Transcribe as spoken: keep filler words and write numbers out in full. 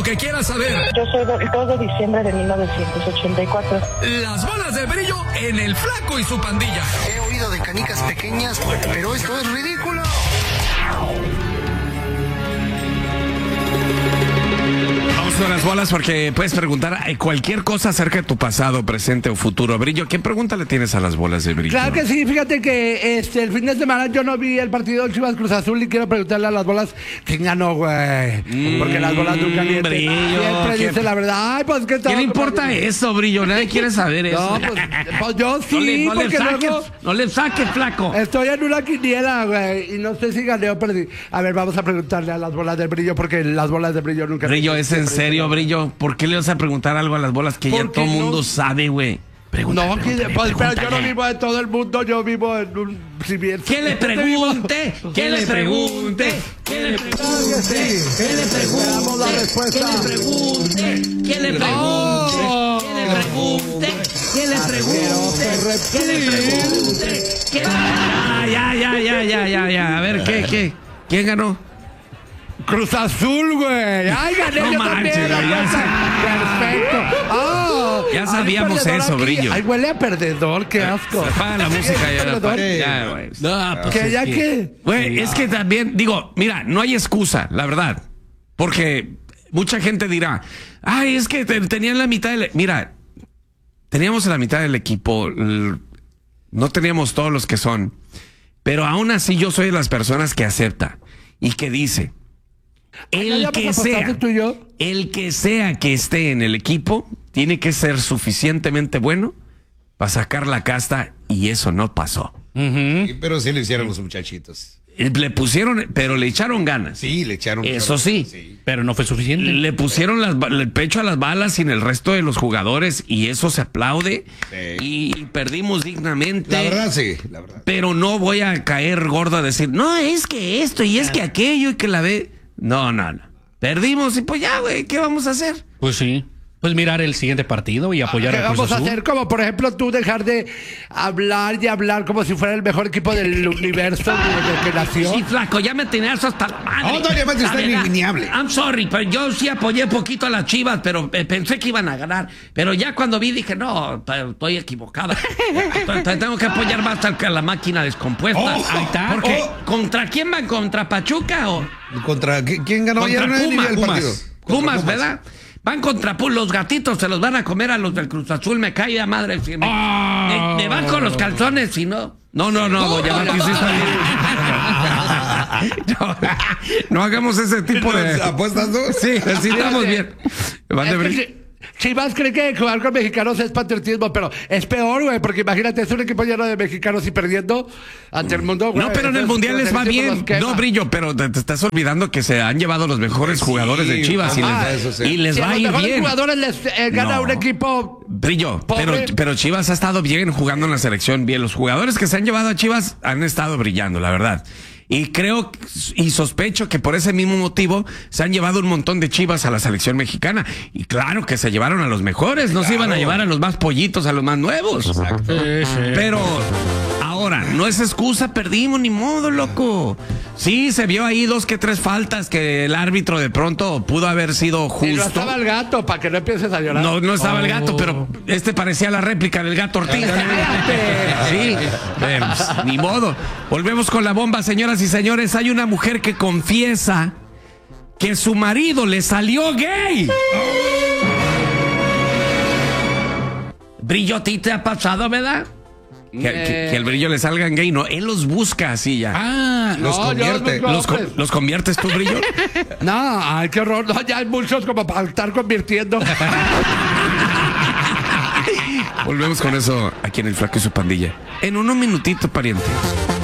que quieras saber. Yo soy del dos de diciembre de mil novecientos ochenta y cuatro. Las bolas de brillo en el Flaco y su pandilla. He oído de canicas pequeñas, pero esto es ridículo. Vamos con las bolas porque puedes preguntar cualquier cosa acerca de tu pasado, presente o futuro. Brillo, ¿qué pregunta le tienes a las bolas de brillo? Claro que sí, fíjate que este el fin de semana yo no vi el partido Chivas Cruz Azul y quiero preguntarle a las bolas quién ganó, güey. Mm, porque las bolas nunca mienten. Brillo, siempre ¿qué, dice la verdad. Ay, pues, ¿qué, ¿qué le importa eso, Brillo? Nadie quiere saber eso. No, pues, pues yo sí, no le, no porque le saques, luego no le saques, Flaco. Estoy en una quiniela, güey, y no sé si gané o perdí. A ver, vamos a preguntarle a las bolas de brillo porque las bolas de brillo nunca... Brillo, ¿es en serio, Brillo? ¿Por qué le vas a preguntar algo a las bolas que ya todo el mundo no sabe, güey? Pregunta, no, que, pues, pero yo no vivo en todo el mundo, yo vivo en un cimiento. ¿Qué le pregunte? ¿Qué le pregunte? ¿Qué le pregunte? ¿Qué le pregunte? ¿Qué le pregunte? ¿Qué le pregunte? ¿Qué le pregunte? ¿Qué le pregunte? ¿Qué le pregunte? ¿Qué le pregunte? Ya, ya, ya, ya, ya, ya. A ver, ¿qué, qué? ¿Quién ganó? Cruz Azul, güey. Ay, gané no yo manches, también. ya Perfecto. Oh, ya sabíamos eso, aquí. Brillo. Ay, huele a perdedor, qué asco. Se apaga la música ya. Ya, ya, güey. No, pues ¿qué, ya qué? Güey, es que también, digo, mira, no hay excusa, la verdad. Porque mucha gente dirá, ay, es que te, tenían la mitad del... Mira, teníamos la mitad del equipo, no teníamos todos los que son, pero aún así yo soy de las personas que acepta y que dice... El que sea, el que sea que esté en el equipo tiene que ser suficientemente bueno para sacar la casta y eso no pasó. Uh-huh. Sí, pero sí lo hicieron los muchachitos. Le pusieron, pero le echaron ganas. Sí, le echaron. Eso sí, sí, pero no fue suficiente. Le pusieron las, el pecho a las balas sin el resto de los jugadores y eso se aplaude. Sí. Y, y perdimos dignamente. La verdad, sí, la verdad. Pero no voy a caer gordo a decir, no, es que esto y es que aquello y que la ve. No, no, no. Perdimos y pues ya, güey, ¿qué vamos a hacer? Pues sí. Pues mirar el siguiente partido y apoyar ¿Qué a Cruz vamos Azul? a hacer? Como por ejemplo tú dejar de hablar y hablar como si fuera el mejor equipo del universo desde que nació. Sí, Flaco, ya me tenías hasta la madre. No, todavía más está iniminiable. I'm sorry, pero yo sí apoyé poquito a las Chivas, pero eh, pensé que iban a ganar. Pero ya cuando vi dije, no, estoy equivocada. Tengo que apoyar más a la máquina descompuesta. Oh, ahí está. Porque, oh. ¿contra quién van? ¿Contra Pachuca o...? ¿Contra quién ganó contra ayer? Pumas, el Pumas. partido? Pumas, Pumas, ¿verdad? Van contra Pumas, los gatitos se los van a comer a los del Cruz Azul, me cae a madre. Si me, oh. me, me van con los calzones, si no. No, no, no, voy a no, no hagamos ese tipo de apuestas, ¿no? Sí, sí, estamos bien. Van de brin- Chivas cree que jugar con mexicanos es patriotismo, pero es peor, güey, porque imagínate, es un equipo lleno de mexicanos y perdiendo ante el mundo, güey. No, pero en el Mundial les va bien. No, Brillo, pero te, te estás olvidando que se han llevado los mejores sí, jugadores de Chivas ah, y les, sí. y les si va a ir bien. los mejores jugadores les eh, gana no. un equipo Brillo, pobre. pero, pero Chivas ha estado bien jugando en la selección, bien. Los jugadores que se han llevado a Chivas han estado brillando, la verdad. Y creo y sospecho que por ese mismo motivo se han llevado un montón de Chivas a la selección mexicana. Y claro que se llevaron a los mejores, no claro. se iban a llevar a los más pollitos, a los más nuevos. Exacto. Sí, sí. Pero ahora, no es excusa, perdimos, ni modo, loco. Sí, se vio ahí dos que tres faltas que el árbitro de pronto pudo haber sido justo. Y no estaba el gato, para que no empieces a llorar. No, no estaba oh. el gato, pero este parecía la réplica del gato Ortiz. Sí, pero, pues, ni modo. Volvemos con la bomba, señoras y señores. Hay una mujer que confiesa que su marido le salió gay. Brillo, ¿a ti te ha pasado, verdad? Que, que, que el Brillo le salgan gay, no, él los busca así ya. Ah, los no, convierte. ¿Los, con, ¿Los conviertes tú, Brillo? No, ay, qué horror. No, ya hay muchos como para estar convirtiendo. Volvemos con eso aquí en El Flaco y su pandilla. En unos minutitos, parientes.